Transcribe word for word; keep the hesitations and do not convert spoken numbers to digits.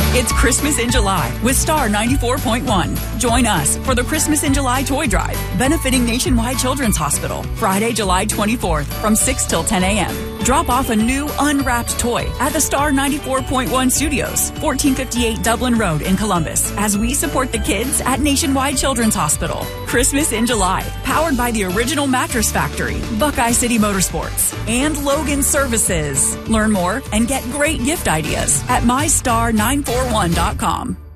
It's Christmas in July with Star ninety-four point one. Join us for the Christmas in July Toy Drive, benefiting Nationwide Children's Hospital, Friday, July twenty-fourth from six till ten a.m. Drop off a new unwrapped toy at the Star ninety-four point one Studios, fourteen fifty-eight Dublin Road in Columbus, as we support the kids at Nationwide Children's Hospital. Christmas in July, powered by the Original Mattress Factory, Buckeye City Motorsports, and Logan Services. Learn more and get great gift ideas at my star nine four one dot com.